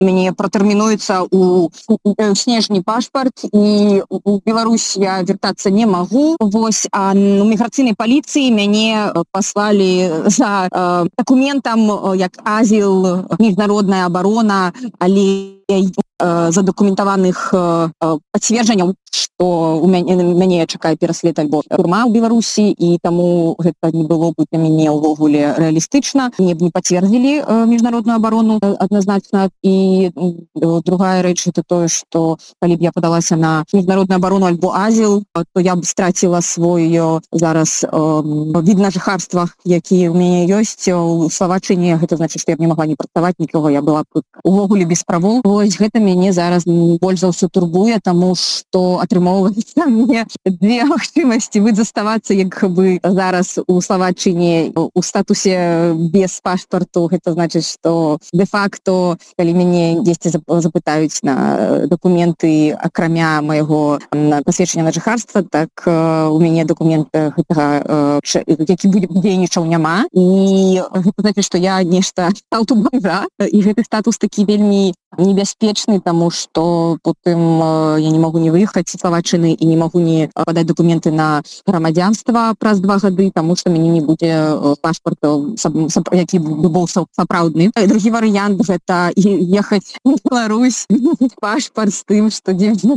мяне пратэрмінуецца у снежні пашпарт, і у Беларусь я вяртацца не магу. Вось, а у міграцыйнай паліцыі мяне паслалі за дакументам як азіл, міжнародная абарона, але задакументаваных пацверджанняў, што у мяне чакае пераслед альбо турма ў Беларусі, і таму гэта не было бы для мяне ўвогуле рэалістычна. Мне б не пацвердзілі міжнародную абарону адназначна. І другая рэч это тое, што калі б я падалася на міжнародную абарону альбо азіл, то я б страціла свой зараз від на жыхарства, які ў мяне ёсць у Славаччыне. Гэта значыць, што я б не магла не працаваць нікога, я была б увогуле без правоў. Вось гэта мяне зараз больш за ўсё турбуе, таму што атрымоўваецца мне две магчымасці: вы заставацца як бы зараз у Славаччыне у статусе без пашпарту. Гэта значыць, што де-факто, калі мяне дзесьці запытаюць на дакументы акрамя майго пасведчання на жыхарства, так у мяне дакумент гэтага, які будзе дзейнічаў, няма. І гэта значыць, што я нешта статус бомжа, і гэты статус такі вельмі небяспечны, таму што потым я не магу не выехаць з Славаччыны і не магу не падаць дакументы на грамадзянства праз 2 гады, таму што мяне не будзе пашпарта, які быў сапраўдны. Другі варыянт — гэта ехаць у Беларусь, пашпарт з тым, што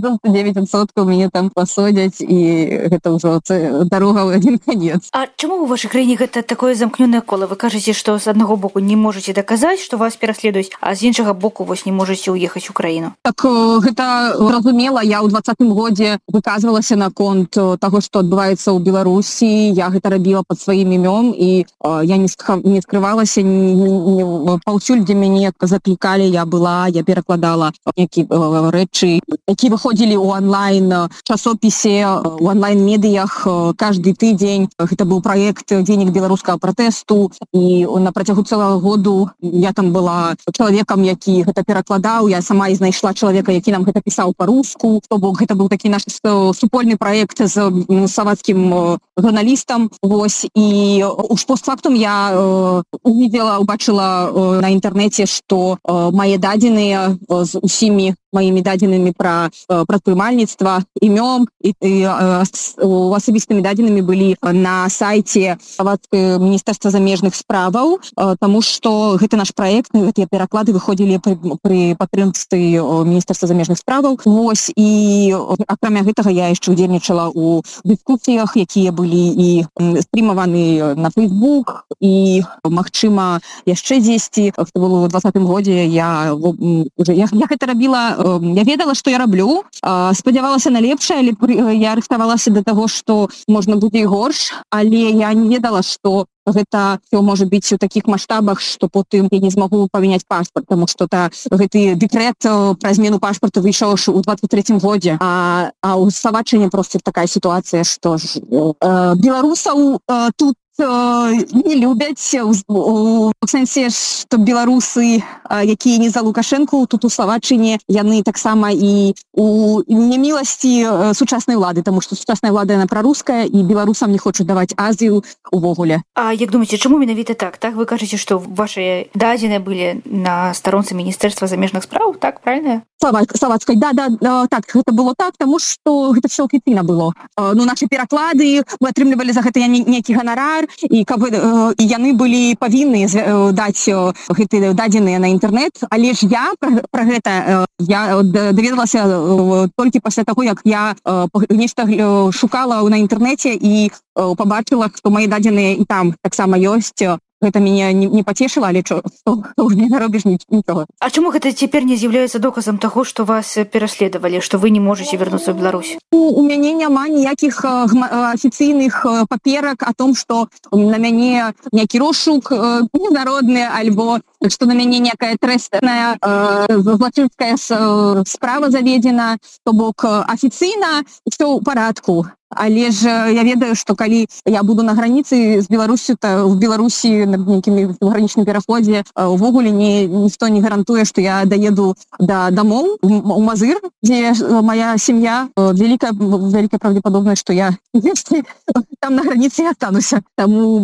99% мяне там пасадзяць, і гэта ўжо дарога ў адзін канец. А чаму ў вашай краіне гэта такое замкнёнае кола? Вы кажаце, што з аднаго боку не можаце даказаць, што вас пераследуюць, а з іншага боку вось не можаце ўехаць у краіну. Так гэта зразумела. Я ў 2020 годзе выказвалася наконт таго, што адбываецца ў Беларусі. Я гэта рабіла пад сваім імём, і я не скрывалася паўсюль, дзе мяне заклікалі. Я перакладала нейкія рэчы, які выходзілі ў онлайн часопісе, у онлайн медыях каждый тыдзень. Гэта быў праект «Дзеннік беларускага пратэсту», і на працягу цэлага году я там была чалавекам, які гэта перакладаў. Я сама і знайшла чалавека, які нам гэта пісаў па-руску. То бок гэта быў такі наш супольны праект з славацкім журналістам. Вось, і уж постфактум я убачыла на інтэрнэце, што мае дадзеныя з усімі маімі дадзенымі пра прадпрымальніцтва, імём і асабістымі дадзенымі былі на сайце Славацкага міністэрства замежных справаў, таму што гэты наш праект, гэтыя пераклады выходзілі пры падтрымцы міністэрства замежных справаў. Вось, і акрамя гэтага я яшчэ удзельнічала ў дыскусіях, якія былі і стрімаваны на Facebook, і магчыма яшчэ дзесьці. Гэта было ў 2020 годзе. Я гэта рабіла, я ведала, што я раблю, спадзявалася на лепшае, але я рыхтавалася да таго, што можна будзе і горш, але я не ведала, што гэта все можа быць у такіх маштабах, што потым я не змагу памяняць пашпарт, таму што гэты дэкрэт пра змену пашпарту выйшоў у 23 годзе, а ў Славаччыне проста такая сітуацыя, што беларусаў тут не любяць, у сэнсе, што беларусы, якія не за Лукашэнку, тут у Славаччыне, яны таксама і у неміласці сучаснай улады, таму што сучасная ўлада, яна праруская, і беларусам не хочуць даваць азіл увогуле. А як думаеце, чаму менавіта так? Так, вы кажаце, што ваши дадзеныя былі на старонцы Міністэрства замежных справ, так, правильно? Славацкай, да, так, гэта было так, таму што гэта все афіцыйна было. Ну, нашы пераклады, мы атрымлівалі за гэта нейкі ганарар, і яны былі павінны даць гэтыя дадзеныя на інтэрнэт, але ж я пра гэта даведалася толькі пасля таго, як я нешта шукала на інтэрнэце і пабачыла, што мае дадзеныя і там таксама ёсць. Гэта мяне не пацешыла, але што не наробіш нічога. А чаму гэта цяпер не з'яўляецца доказам таго, што вас пераследавалі, што вы не можаце вярнуцца ў Беларусь? У мяне няма ніякіх афіцыйных паперак о том, што на мяне нейкі розшук міжнародны, альбо што на мяне некая трэсная злачынская справа заведзена. То бок афіцыйна ўсё ў парадку. Але ж я ведаю, што калі я буду на граніцы з Беларусю, то в Беларусі на нейкім гранічным пераходзе увогуле ніхто не гарантуе, што я даеду дамоў у Мазыр, дзе моя сям'я. Вялікая правдепадобнасць, што я там на граніцы астануся. Таму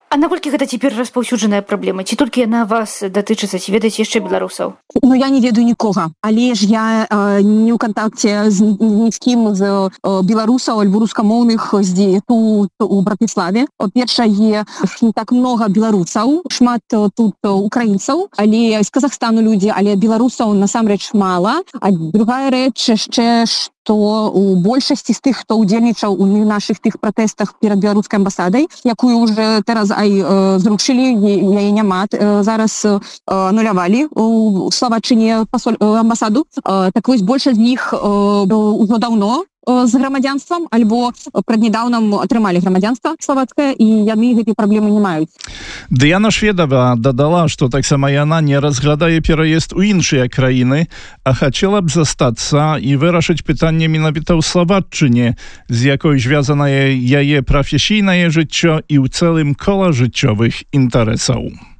А наколькі гэта цяпер распаўсюджаная праблема? Ці толькі яна вас датычыцца, ці ведаеце яшчэ беларусаў? Ну, я не ведаю нікога, але ж я не ў кантакце з ні з кім з беларусаў альбо рускамоўных тут у Братыславе. Першае, не так много беларусаў, шмат тут украінцаў, але з Казахстану людзі, але беларусаў насамрэч мала. А другая рэч яшчэ, што у большасці з тых, хто ўдзельнічаў у нашых тых пратэстах перад беларускай амбасадай, якую уже зараз зрушылі, яе няма, зараз анулявалі у Словаччыне амбасаду. Так вось, большасць з іх ужо даўно з грамадзянствам альбо праднядаўна атрымалі грамадзянства славацкае, і яны гэтай праблемы не маюць. Дыяна Шведова дадала, што таксама яна не разглядае пераезд у іншыя краіны, а хацела б застацца і вырашыць пытанне менавіта ў Славаччыне, з якой звязанае яе прафесійнае жыццё і ў цэлым кола жыццёвых інтарэсаў.